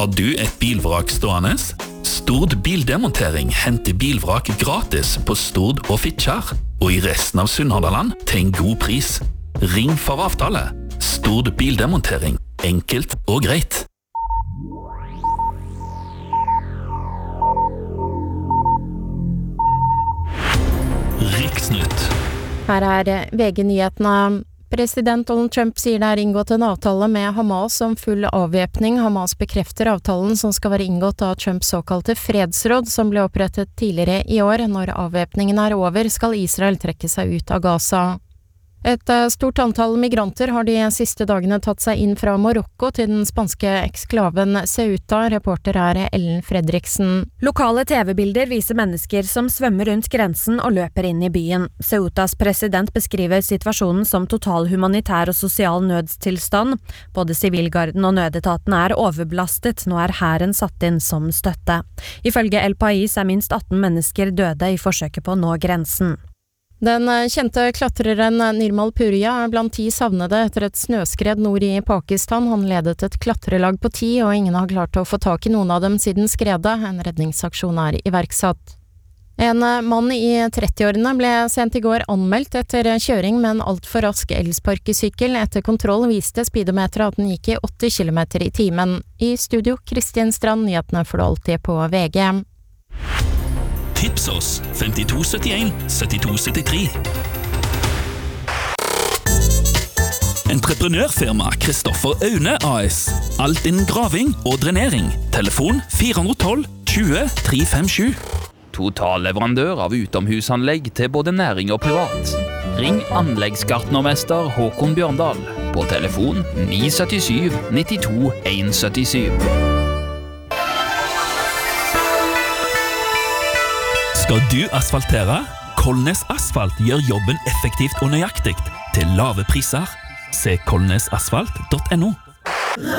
Har du et bilvrak stående? Stord Bildemontering henter bilvrak gratis på Stord og Fitjar, og i resten av Sunnhordland til en god pris. Ring for avtale. Stord Bildemontering. Enkelt og greit. Riksnytt. Her VG-nyhetene. President Donald Trump sier det inngått en avtale med Hamas om full avvæpning. Hamas bekrefter avtalen som skal være inngått av Trumps såkalte fredsråd, som ble opprettet tidligere i år. Når avvæpningen over, skal Israel trekke seg ut av Gaza. Et stort antall migranter har de siste dagene tatt seg inn fra Marokko til den spanske eksklaven Ceuta. Reporter Ellen Fredriksen. Lokale TV-bilder viser mennesker som svømmer rundt grensen og løper inn i byen. Ceutas president beskriver situasjonen som total humanitær og sosial nødstilstand. Både sivilgarden og nødetaten overbelastet, nå hæren satt inn som støtte. Ifølge El País minst 18 mennesker døde i forsøket på å nå grensen. Den kjente klatreren Nirmal Purja blant 10 savnede etter et snøskred nord i Pakistan. Han ledet et klatrelag på 10, og ingen har klart å få tak i noen av dem siden skredet. En redningsaksjon iverksatt. En mann i 30-årene ble sent i går anmeldt etter kjøring med en alt for rask elsparkesykkel. Etter kontroll viste speedometeret at den gikk i 80 km i timen. I studio, Kristin Strand, nyhetene får du alltid på VG. Tips oss 5271 7273. Entreprenørfirma Kristoffer Aune AS. Alt innen graving og drenering. Telefon 412 20 357. Totalleverandør av utomhusanlegg til både næring og privat. Ring anleggsgartnermester Håkon Bjørndal på telefon 977 92 177. Skal du asfaltere? Kolnes Asfalt gjør jobben effektivt og nøyaktig til lave priser. Se kolnesasfalt.no.